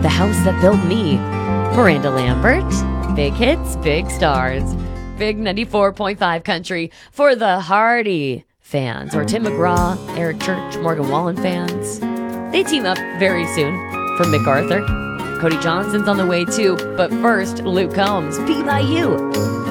The House That Built Me. Miranda Lambert. Big hits, big stars. Big 94.5 country for the Hardy fans, or Tim McGraw, Eric Church, Morgan Wallen fans. They team up very soon for MacArthur. Cody Johnson's on the way too, but first, Luke Combs, Be By You.